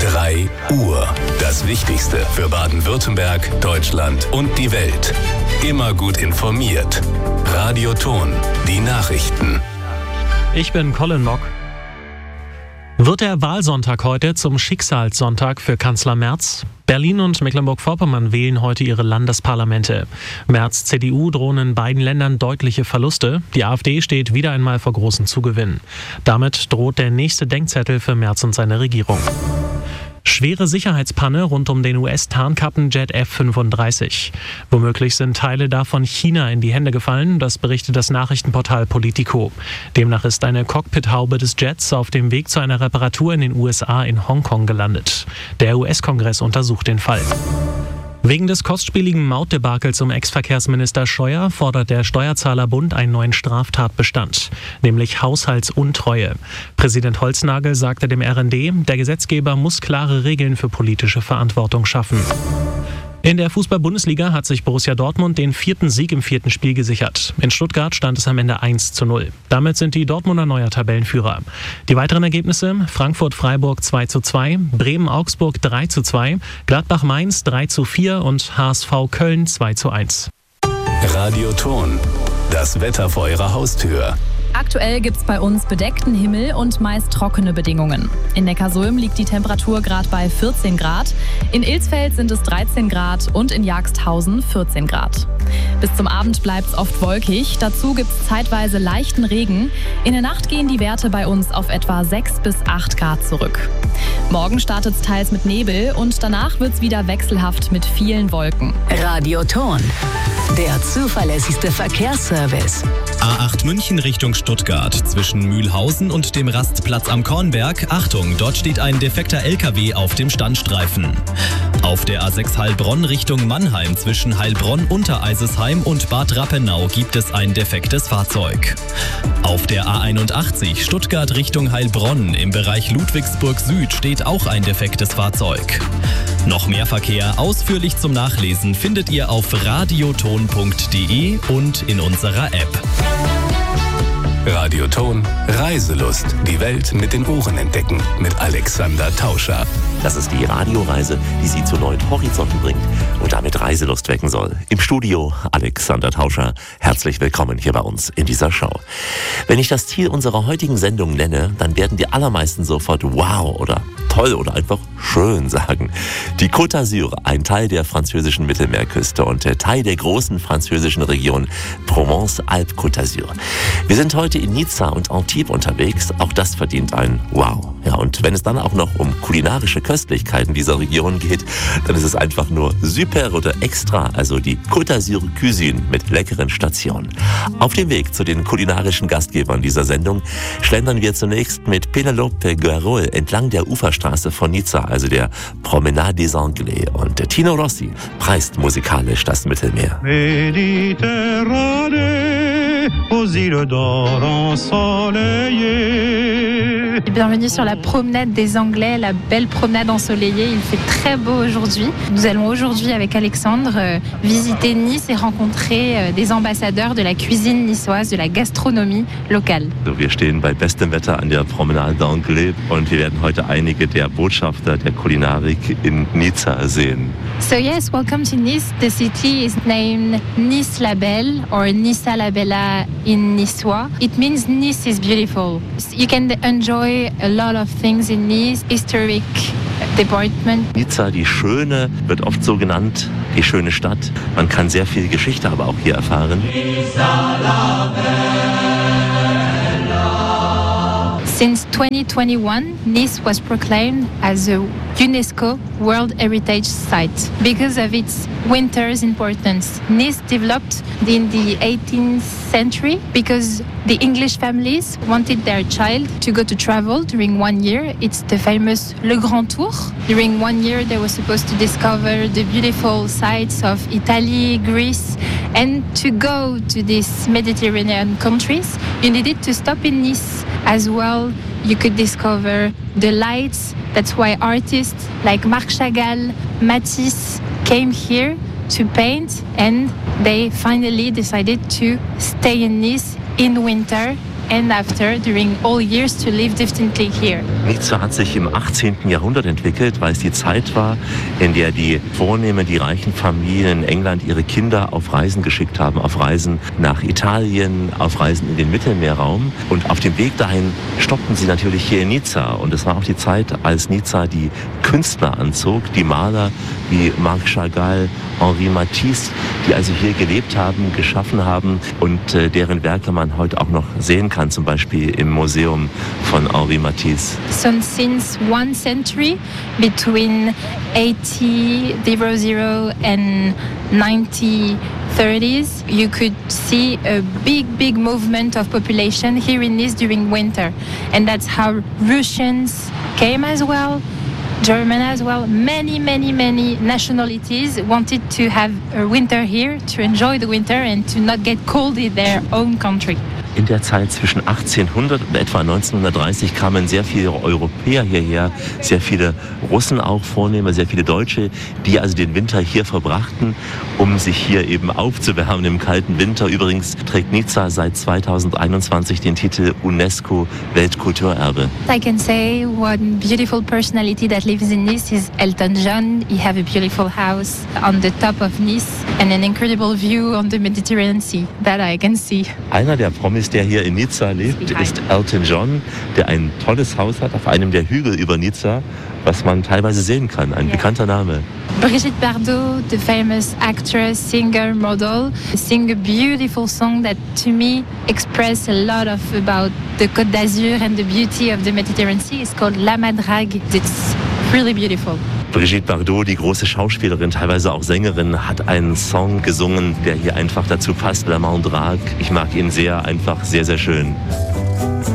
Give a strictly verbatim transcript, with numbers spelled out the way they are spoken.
drei Uhr. Das Wichtigste für Baden-Württemberg, Deutschland und die Welt. Immer gut informiert. Radio Ton, die Nachrichten. Ich bin Colin Mock. Wird der Wahlsonntag heute zum Schicksalssonntag für Kanzler Merz? Berlin und Mecklenburg-Vorpommern wählen heute ihre Landesparlamente. Merz' C D U drohen in beiden Ländern deutliche Verluste. Die AfD steht wieder einmal vor großen Zugewinnen. Damit droht der nächste Denkzettel für Merz und seine Regierung. Schwere Sicherheitspanne rund um den U S-Tarnkappenjet F fünfunddreißig. Womöglich sind Teile davon China in die Hände gefallen, das berichtet das Nachrichtenportal Politico. Demnach ist eine Cockpithaube des Jets auf dem Weg zu einer Reparatur in den U S A in Hongkong gelandet. Der U S-Kongress untersucht den Fall. Wegen des kostspieligen Mautdebakels um Ex-Verkehrsminister Scheuer fordert der Steuerzahlerbund einen neuen Straftatbestand, nämlich Haushaltsuntreue. Präsident Holznagel sagte dem R N D, der Gesetzgeber muss klare Regeln für politische Verantwortung schaffen. In der Fußball-Bundesliga hat sich Borussia Dortmund den vierten Sieg im vierten Spiel gesichert. In Stuttgart stand es am Ende eins zu null. Damit sind die Dortmunder neuer Tabellenführer. Die weiteren Ergebnisse: Frankfurt-Freiburg zwei zu zwei, Bremen-Augsburg drei zu zwei, Gladbach-Mainz drei zu vier und H S V Köln zwei zu eins. Radio Ton, das Wetter vor Ihrer Haustür. Aktuell gibt's bei uns bedeckten Himmel und meist trockene Bedingungen. In Neckarsulm liegt die Temperatur gerade bei vierzehn Grad, in Ilsfeld sind es dreizehn Grad und in Jagsthausen vierzehn Grad. Bis zum Abend bleibt's oft wolkig, dazu gibt's zeitweise leichten Regen. In der Nacht gehen die Werte bei uns auf etwa sechs bis acht Grad zurück. Morgen startet's teils mit Nebel und danach wird's wieder wechselhaft mit vielen Wolken. Radio Ton, der zuverlässigste Verkehrsservice. A acht München Richtung Stuttgart zwischen Mühlhausen und dem Rastplatz am Kornberg. Achtung, dort steht ein defekter L K W auf dem Standstreifen. Auf der A sechs Heilbronn Richtung Mannheim zwischen Heilbronn, Untereisesheim und Bad Rappenau gibt es ein defektes Fahrzeug. Auf der A einundachtzig Stuttgart Richtung Heilbronn im Bereich Ludwigsburg Süd steht auch ein defektes Fahrzeug. Noch mehr Verkehr ausführlich zum Nachlesen findet ihr auf radioton punkt de und in unserer App. Radio Ton, Reiselust. Die Welt mit den Ohren entdecken. Mit Alexander Tauscher. Das ist die Radioreise, die Sie zu neuen Horizonten bringt und damit Reiselust wecken soll. Im Studio Alexander Tauscher. Herzlich willkommen hier bei uns in dieser Show. Wenn ich das Ziel unserer heutigen Sendung nenne, dann werden die allermeisten sofort wow oder toll oder einfach schön sagen. Die Côte d'Azur, ein Teil der französischen Mittelmeerküste und der Teil der großen französischen Region Provence-Alpes-Côte d'Azur. Wir sind heute in Nizza und Antibes unterwegs. Auch das verdient ein Wow. Ja, und wenn es dann auch noch um kulinarische Köstlichkeiten dieser Region geht, dann ist es einfach nur super oder extra, also die Côte d'Azur Cuisine mit leckeren Stationen. Auf dem Weg zu den kulinarischen Gastgebern dieser Sendung schlendern wir zunächst mit Penelope Guerrol entlang der Uferstraße von Nizza, also der Promenade des Anglais. Und der Tino Rossi preist musikalisch das Mittelmeer. Méditerranée, aux îles d'or ensoleillées. Bienvenue sur la promenade des Anglais, la belle promenade ensoleillée. Il fait très beau aujourd'hui. Nous allons aujourd'hui avec Alexandre euh, visiter Nice et rencontrer euh, des ambassadeurs de la cuisine niçoise, de la gastronomie locale. So, wir stehen bei bestem Wetter an der Promenade des Anglais und wir werden heute einige der Botschafter der Kulinarik in Nizza sehen. So yes, welcome to Nice. The city is named Nice la Belle or Nizza la Bella in Niçois. It means Nice is beautiful. You can enjoy a lot of things in Nice, historic department. Nizza, die Schöne, wird oft so genannt, die schöne Stadt. Man kann sehr viel Geschichte aber auch hier erfahren. Nizza la Bella. Since twenty twenty-one, Nice was proclaimed as a UNESCO World Heritage Site because of its winter's importance. Nice developed in the eighteenth century because the English families wanted their child to go to travel during one year. It's the famous Le Grand Tour. During one year, they were supposed to discover the beautiful sights of Italy, Greece, and to go to these Mediterranean countries, you needed to stop in Nice as well. You could discover the lights. That's why artists like Marc Chagall, Matisse came here to paint, and they finally decided to stay in Nice in winter and after during all years to live distinctly here. Nizza hat sich im achtzehnten Jahrhundert entwickelt, weil es die Zeit war, in der die vornehmen, die reichen Familien in England ihre Kinder auf Reisen geschickt haben, auf Reisen nach Italien, auf Reisen in den Mittelmeerraum. Und auf dem Weg dahin stoppten sie natürlich hier in Nizza. Und es war auch die Zeit, als Nizza die Künstler anzog, die Maler wie Marc Chagall, Henri Matisse, die also hier gelebt haben, geschaffen haben und äh, deren Werke man heute auch noch sehen kann, zum Beispiel im Museum von Henri Matisse. So since one century, between eighty and ninety thirties, you could see a big, big movement of population here in Nice during winter. And that's how Russians came as well, German as well. Many, many, many nationalities wanted to have a winter here, to enjoy the winter and to not get cold in their own country. In der Zeit zwischen achtzehnhundert und etwa neunzehnhundertdreißig kamen sehr viele Europäer hierher, sehr viele Russen auch Vornehmer, sehr viele Deutsche, die also den Winter hier verbrachten, um sich hier eben aufzuwärmen im kalten Winter. Übrigens trägt Nizza seit zweitausendeinundzwanzig den Titel UNESCO Weltkulturerbe. I can say one beautiful personality that lives in Nice is Elton John. He have a beautiful house on the top of Nice and an incredible view on the Mediterranean Sea that I can see. Einer der Promis, der hier in Nizza lebt, ist Elton John, der ein tolles Haus hat auf einem der Hügel über Nizza, was man teilweise sehen kann. Ein yeah. bekannter Name. Brigitte Bardot, the famous actress, singer, model, sing a beautiful song that to me express a lot of about the Côte d'Azur and the beauty of the Mediterranean Sea. It's called La Madrague. It's really beautiful. Brigitte Bardot, die große Schauspielerin, teilweise auch Sängerin, hat einen Song gesungen, der hier einfach dazu passt, La Madrague. Ich mag ihn sehr, einfach sehr, sehr schön.